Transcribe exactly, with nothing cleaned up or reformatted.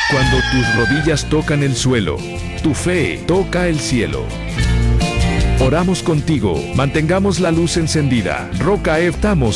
Cuando tus rodillas tocan el suelo, tu fe toca el cielo. Oramos contigo, mantengamos la luz encendida. Roca F. Tamos